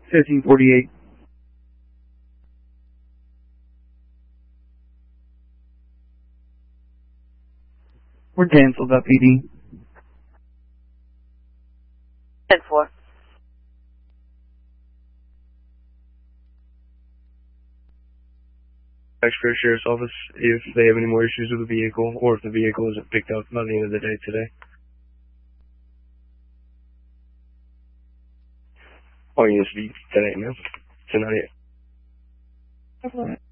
1548. We're canceled, PD. 10-4. Exeter Sheriff's Office, if they have any more issues with the vehicle, or if the vehicle isn't picked up by the end of the day today. All units be 10-8, man. 10-98.